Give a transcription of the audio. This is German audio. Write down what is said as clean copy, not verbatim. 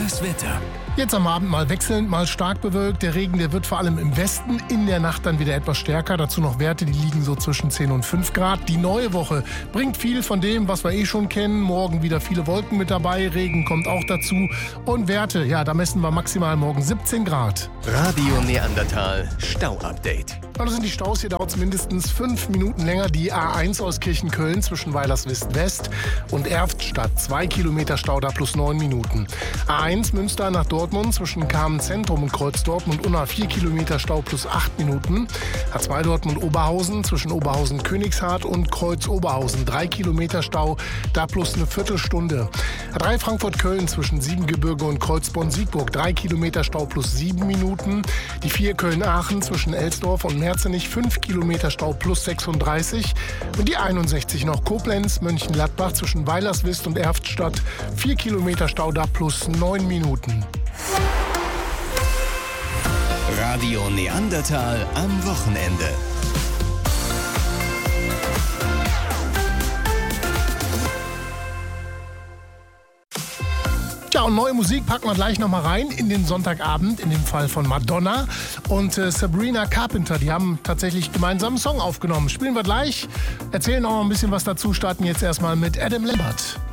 Das Wetter. Jetzt am Abend mal wechselnd, mal stark bewölkt. Der Regen, der wird vor allem im Westen in der Nacht dann wieder etwas stärker. Dazu noch Werte, die liegen so zwischen 10 und 5 Grad. Die neue Woche bringt viel von dem, was wir schon kennen. Morgen wieder viele Wolken mit dabei. Regen kommt auch dazu. Und Werte, ja, da messen wir maximal morgen 17 Grad. Radio Neandertal Stau-Update. Also sind die Staus, hier dauert es mindestens 5 Minuten länger. Die A1 aus Kirchenköln zwischen Weilerswist West und Erftstadt. 2 Kilometer Stau, da plus 9 Minuten. A1 Münster nach Dortmund zwischen Kamen Zentrum und Kreuz Dortmund Unna 4 Kilometer Stau plus 8 Minuten. A2 Dortmund Oberhausen zwischen Oberhausen Königshardt und Kreuz Oberhausen 3 Kilometer Stau, da plus eine Viertelstunde. A3 Frankfurt Köln zwischen Siebengebirge und Kreuzborn Siegburg 3 Kilometer Stau plus 7 Minuten. Die 4 Köln Aachen zwischen Elsdorf und Merzenich 5 Kilometer Stau plus 36. Und die 61 noch Koblenz Mönchengladbach zwischen Weilerswist und Erftstadt 4 Kilometer Stau, da plus 9 Minuten. Radio Neandertal am Wochenende. Ja, und neue Musik packen wir gleich nochmal rein in den Sonntagabend, in dem Fall von Madonna und Sabrina Carpenter. Die haben tatsächlich gemeinsam einen Song aufgenommen. Spielen wir gleich, erzählen auch noch ein bisschen was dazu, starten jetzt erstmal mit Adam Lambert.